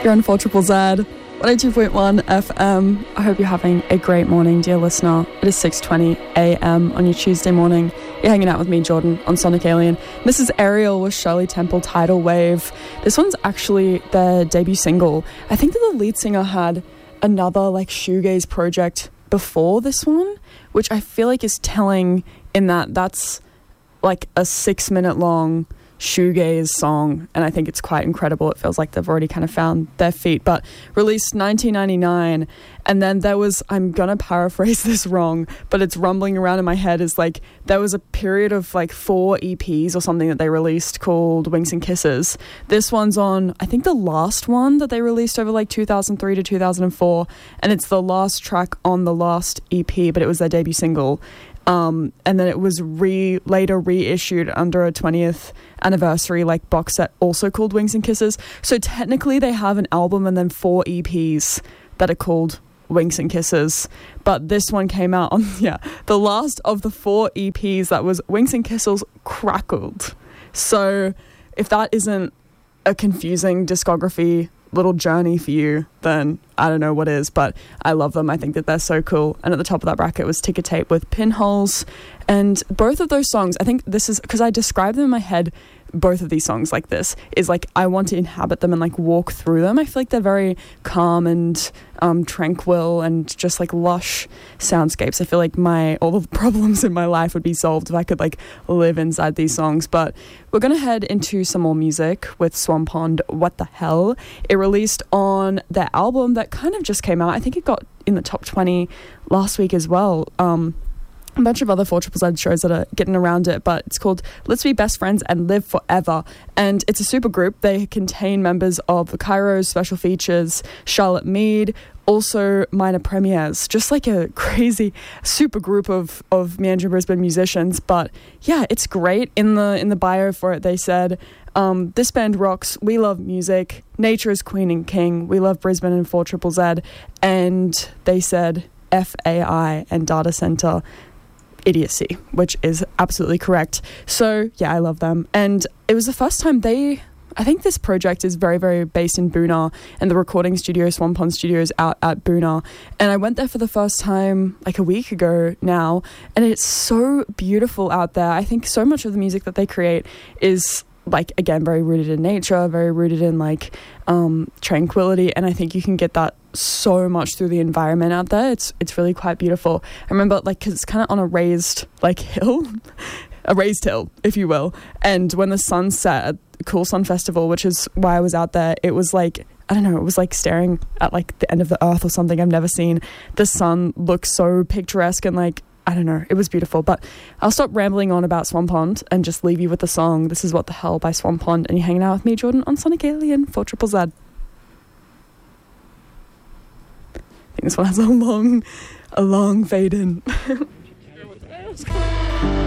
You're on 4 Triple Z, 102.1 FM. I hope you're having a great morning, dear listener. It is 6:20 a.m. on your Tuesday morning. You're hanging out with me, Jordan, on Sonic Alien. This is Ariel with Shirley Temple, Tidal Wave. This one's actually their debut single. I think that the lead singer had another like shoegaze project before this one, which I feel like is telling in that that's like a 6-minute long shoegaze song, and I think it's quite incredible. It feels like they've already kind of found their feet. But released 1999, and then there was, I'm gonna paraphrase this wrong, but it's rumbling around in my head, is like there was a period of like 4 EPs or something that they released called Winks and Kisses. This one's on, I think, the last one that they released over like 2003 to 2004, and it's the last track on the last EP, but it was their debut single. And then it was later reissued under a 20th anniversary like box set also called Winks and Kisses. So technically they have an album and then 4 EPs that are called Winks and Kisses. But this one came out on, the last of the 4 EPs that was Winks and Kisses Crackled. So if that isn't a confusing discography little journey for you, then I don't know what is, but I love them. I think that they're so cool. And at the top of that bracket was Ticker Tape with Pinholes, and both of those songs, I think this is because I describe them in my head, both of these songs like this is like I want to inhabit them and like walk through them. I feel like they're very calm and tranquil and just like lush soundscapes. I feel like all the problems in my life would be solved if I could like live inside these songs. But we're gonna head into some more music with Swan Pond, What the Hell. It released on their album that kind of just came out. I think it got in the top 20 last week as well. A bunch of other 4 Triple Z shows that are getting around it, but it's called Let's Be Best Friends and Live Forever, and it's a super group. They contain members of the Kairos, Special Features, Charlotte Mead, also Minor Premiers, just like a crazy super group of Meandering Brisbane musicians. But yeah, it's great. In the bio for it, they said, this band rocks, we love music, nature is queen and king, we love Brisbane and 4 Triple Z, and they said FAI and data center idiocy, which is absolutely correct. So yeah, I love them, and it was the first time I think this project is very, very based in Boonah, and the recording studio, Swan Pond Studios, out at Boonah, and I went there for the first time like a week ago now, and it's so beautiful out there. I think so much of the music that they create is like, again, very rooted in nature, very rooted in like tranquility, and I think you can get that so much through the environment out there. It's really quite beautiful. I remember like, because it's kind of on a raised like hill, a raised hill, if you will, and when the sun set at Cool Sun Festival, which is why I was out there, it was like, I don't know, it was like staring at like the end of the earth or something. I've never seen the sun look so picturesque, and like, I don't know, it was beautiful. But I'll stop rambling on about Swan Pond and just leave you with the song. This is What the Hell by Swan Pond, and you're hanging out with me, Jordan, on Sonic Alien 4 Triple Z. I think this one has a long fade in.